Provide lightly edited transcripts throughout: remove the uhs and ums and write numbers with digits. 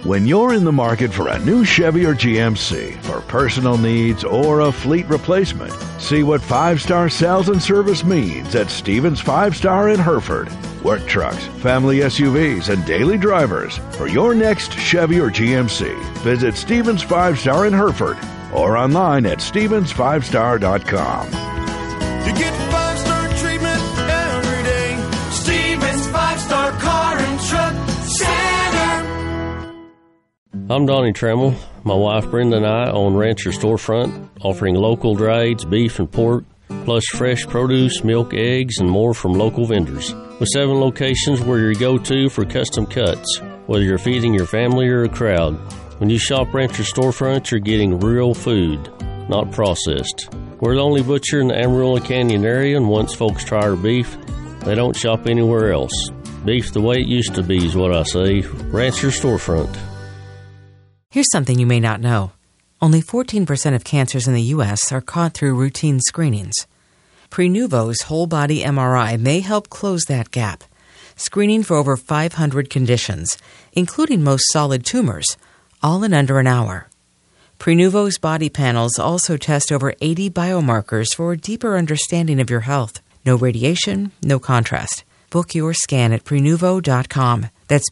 When you're in the market for a new Chevy or GMC for personal needs or a fleet replacement, see what 5-star sales and service means at Stevens 5-Star in Hereford. Work trucks, family SUVs, and daily drivers. For your next Chevy or GMC, visit Stevens 5-Star in Hereford or online at stevens5star.com. You get 5-star treatment every day. Stevens 5-Star Car and Truck Center. I'm Donnie Trammell. My wife Brenda and I own Rancher Storefront, offering local drieds, beef and pork, plus fresh produce, milk, eggs, and more from local vendors. With 7 locations, we're your go-to for custom cuts, whether you're feeding your family or a crowd. When you shop Rancher Storefront, you're getting real food, not processed. We're the only butcher in the Amarillo Canyon area, and once folks try our beef, they don't shop anywhere else. Beef the way it used to be is what I say. Rancher Storefront. Here's something you may not know. Only 14% of cancers in the U.S. are caught through routine screenings. Prenuvo's whole-body MRI may help close that gap, screening for over 500 conditions, including most solid tumors, all in under an hour. Prenuvo's body panels also test over 80 biomarkers for a deeper understanding of your health. No radiation, no contrast. Book your scan at Prenuvo.com. That's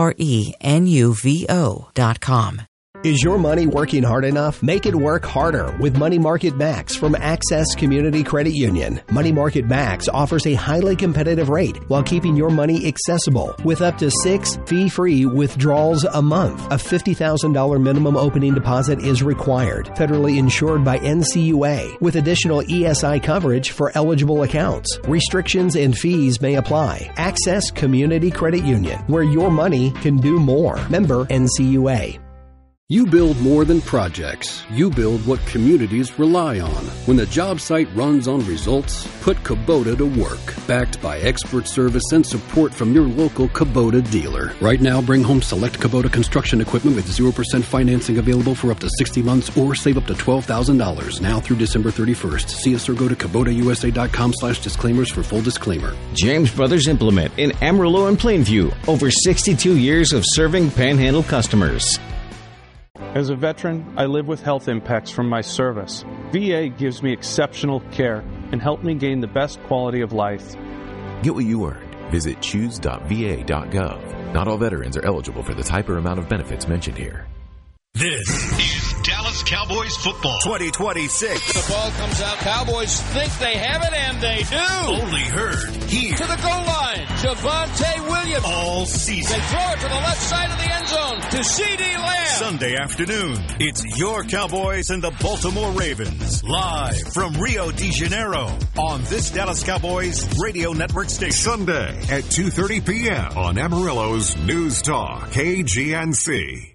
Prenuvo.com. Is your money working hard enough? Make it work harder with Money Market Max from Access Community Credit Union. Money Market Max offers a highly competitive rate while keeping your money accessible with up to 6 fee-free withdrawals a month. A $50,000 minimum opening deposit is required. Federally insured by NCUA with additional ESI coverage for eligible accounts. Restrictions and fees may apply. Access Community Credit Union, where your money can do more. Member NCUA. You build more than projects. You build what communities rely on. When the job site runs on results, put Kubota to work. Backed by expert service and support from your local Kubota dealer. Right now, bring home select Kubota construction equipment with 0% financing available for up to 60 months or save up to $12,000 now through December 31st. See us or go to KubotaUSA.com/disclaimers for full disclaimer. James Brothers Implement in Amarillo and Plainview. Over 62 years of serving Panhandle customers. As a veteran, I live with health impacts from my service. VA gives me exceptional care and helped me gain the best quality of life. Get what you earned. Visit choose.va.gov. Not all veterans are eligible for the type or amount of benefits mentioned here. This is Dallas Cowboys football 2026. The ball comes out. Cowboys think they have it, and they do. Only heard here. To the goal line. Javonte Williams. All season. They throw it to the left side of the end zone to C.D. Lamb. Sunday afternoon, it's your Cowboys and the Baltimore Ravens. Live from Rio de Janeiro on this Dallas Cowboys radio network station. Sunday at 2:30 p.m. on Amarillo's News Talk, KGNC.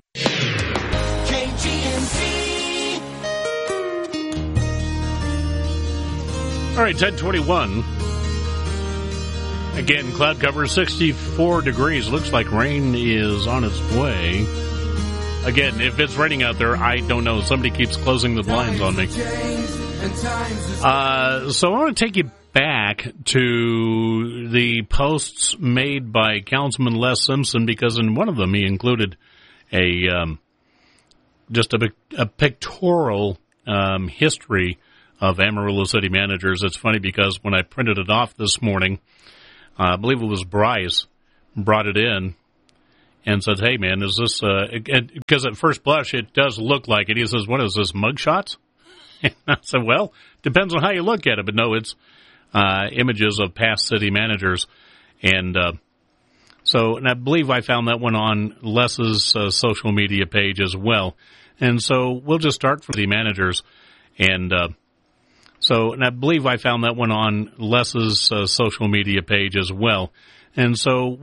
All right, 10:21. Again, cloud cover 64 degrees. Looks like rain is on its way. Again, if it's raining out there, I don't know. Somebody keeps closing the blinds on me. So I want to take you back to the posts made by Councilman Les Simpson, because in one of them he included a pictorial history of Amarillo City managers. It's funny because when I printed it off this morning, I believe it was Bryce brought it in and said, "Hey, man, is this?" Because at first blush, it does look like it. He says, "What is this, mugshots?" And I said, "Well, depends on how you look at it." But no, it's images of past city managers. And and I believe I found that one on Les's social media page as well. And so we'll just start for the managers. And I believe I found that one on Les's social media page as well. And so